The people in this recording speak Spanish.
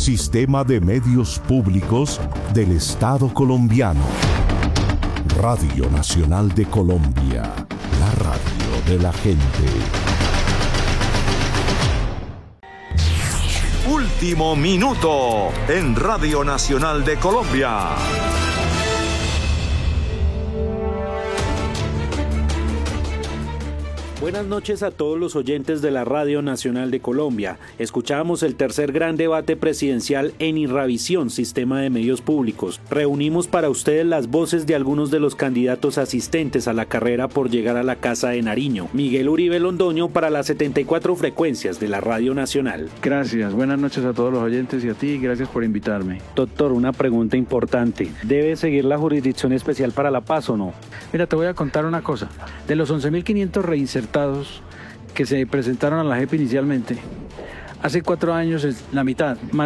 Sistema de Medios Públicos del Estado Colombiano. Radio Nacional de Colombia, la radio de la gente. Último minuto en Radio Nacional de Colombia. Buenas noches a todos los oyentes de la Radio Nacional de Colombia. Escuchamos el tercer gran debate presidencial en Irravisión, Sistema de Medios Públicos. Reunimos para ustedes las voces de algunos de los candidatos asistentes a la carrera por llegar a la Casa de Nariño. Miguel Uribe Londoño para las 74 frecuencias de la Radio Nacional. Gracias, buenas noches a todos los oyentes y a ti, gracias por invitarme. Doctor, una pregunta importante. ¿Debe seguir la Jurisdicción Especial para la Paz o no? Mira, te voy a contar una cosa. De los 11.500 reinsertados que se presentaron a la JEP inicialmente, hace 4 años la mitad, más